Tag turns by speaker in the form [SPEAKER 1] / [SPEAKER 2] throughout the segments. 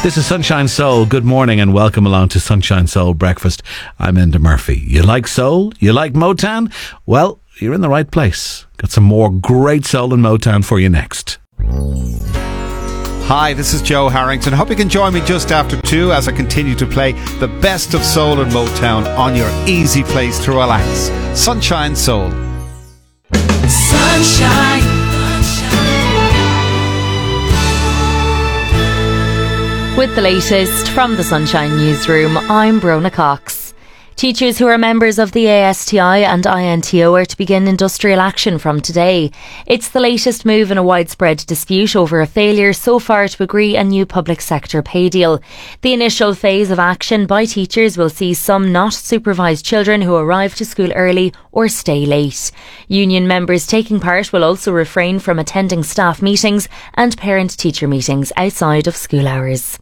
[SPEAKER 1] This is Sunshine Soul. Good morning and welcome along to Sunshine Soul Breakfast. I'm Enda Murphy. You like soul? You like Motown? Well, you're in the right place. Got some more great soul and Motown for you next.
[SPEAKER 2] Hi, this is Joe Harrington. Hope you can join me just after 2 as I continue to play the best of soul and Motown on your easy place to relax. Sunshine Soul.
[SPEAKER 3] Sunshine.
[SPEAKER 4] With the latest from the Sunshine Newsroom, I'm Brona Cox. Teachers who are members of the ASTI and INTO are to begin industrial action from today. It's the latest move in a widespread dispute over a failure so far to agree a new public sector pay deal. The initial phase of action by teachers will see some not supervised children who arrive to school early or stay late. Union members taking part will also refrain from attending staff meetings and parent-teacher meetings outside of school hours.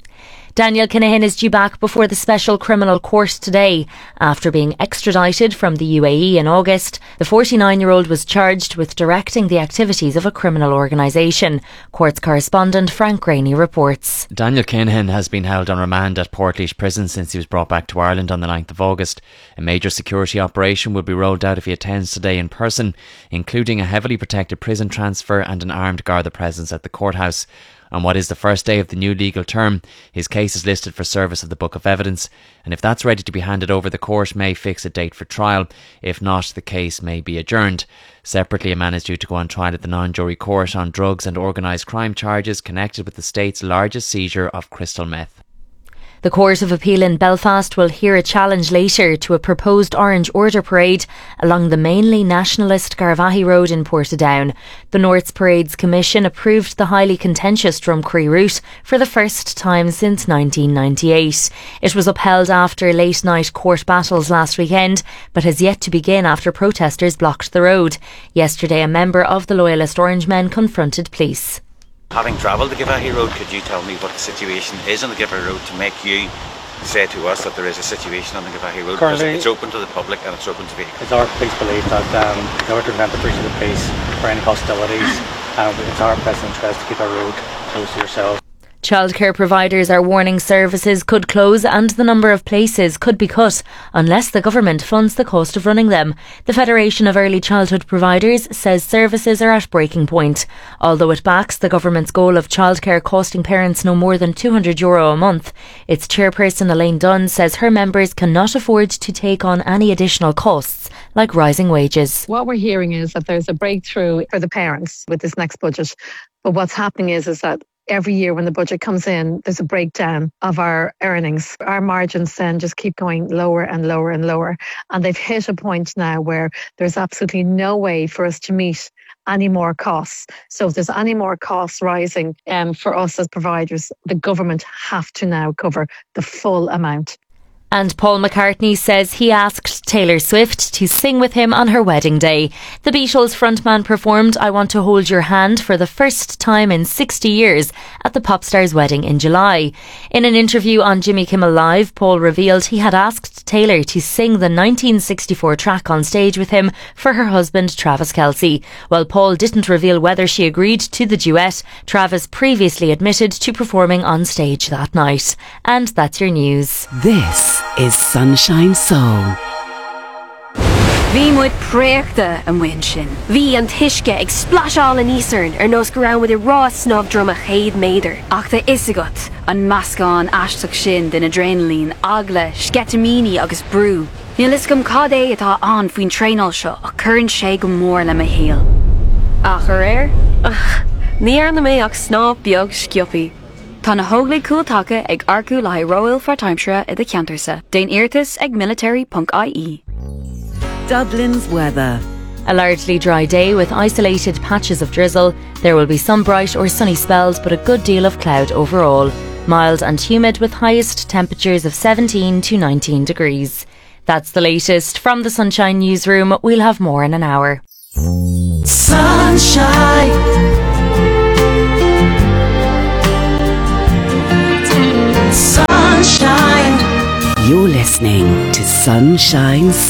[SPEAKER 4] Daniel Kinahan is due back before the Special Criminal Court today. After being extradited from the UAE in August, the 49-year-old was charged with directing the activities of a criminal organisation. Courts correspondent Frank Graney reports.
[SPEAKER 5] Daniel Kinahan has been held on remand at Portlaoise Prison since he was brought back to Ireland on the 9th of August. A major security operation will be rolled out if he attends today in person, including a heavily protected prison transfer and an armed Garda presence at the courthouse. On what is the first day of the new legal term, his case is listed for service of the Book of Evidence, and if that's ready to be handed over, the court may fix a date for trial. If not, the case may be adjourned. Separately, a man is due to go on trial at the non-jury court on drugs and organised crime charges connected with the state's largest seizure of crystal meth.
[SPEAKER 4] The Court of Appeal in Belfast will hear a challenge later to a proposed Orange Order parade along the mainly nationalist Garvaghey Road in Portadown. The North's Parades Commission approved the highly contentious Drumcree route for the first time since 1998. It was upheld after late-night court battles last weekend, but has yet to begin after protesters blocked the road. Yesterday, a member of the Loyalist Orangemen confronted police.
[SPEAKER 6] Having travelled the Garvaghey Road, could you tell me what the situation is on the Garvaghey Road to make you say to us that there is a situation on the Garvaghey Road?
[SPEAKER 7] Currently,
[SPEAKER 6] because it's open to the public and it's open to vehicles.
[SPEAKER 7] It's our police belief that in order to prevent the breach of the peace for any hostilities, it's our best interest to keep our road closed to yourselves.
[SPEAKER 4] Childcare providers are warning services could close and the number of places could be cut unless the government funds the cost of running them. The Federation of Early Childhood Providers says services are at breaking point. Although it backs the government's goal of childcare costing parents no more than €200 a month, its chairperson Elaine Dunn says her members cannot afford to take on any additional costs like rising wages.
[SPEAKER 8] What we're hearing is that there's a breakthrough for the parents with this next budget. But what's happening is that every year when the budget comes in, there's a breakdown of our earnings. Our margins then just keep going lower and lower and lower. And they've hit a point now where there's absolutely no way for us to meet any more costs. So if there's any more costs rising for us as providers, the government have to now cover the full amount.
[SPEAKER 4] And Paul McCartney says he asked Taylor Swift to sing with him on her wedding day. The Beatles frontman performed I Want to Hold Your Hand for the first time in 60 years at the pop star's wedding in July. In an interview on Jimmy Kimmel Live, Paul revealed he had asked Taylor to sing the 1964 track on stage with him for her husband Travis Kelce. While Paul didn't reveal whether she agreed to the duet, Travis previously admitted to performing on stage that night. And that's your news.
[SPEAKER 9] This is Sunshine Soul.
[SPEAKER 10] Bhí muid préachta an bhain sin. Bhí an tuisce ag splasháil an ísarn nos go raibh muid I rá snáb drum a chéad méadar. Ach tá isagat an meascán aisteach sin den adrenaline, agla, sketamini agus brú. Níl is gom cad é atá an faoin tréinál seo a churann sé go mór le a héal. Ach ar ní ar na mé ach snáb beag scioppi. Tá na hóglaigh cúilteacha ag arcú le Royal for Timeshare I the Ceantarsa. Déan Oireachtas ag military.ie.
[SPEAKER 9] Dublin's weather.
[SPEAKER 4] A largely dry day with isolated patches of drizzle. There will be some bright or sunny spells, but a good deal of cloud overall. Mild and humid with highest temperatures of 17 to 19 degrees. That's the latest from the Sunshine Newsroom. We'll have more in an hour.
[SPEAKER 3] Sunshine. Sunshine.
[SPEAKER 9] You're listening to Sunshine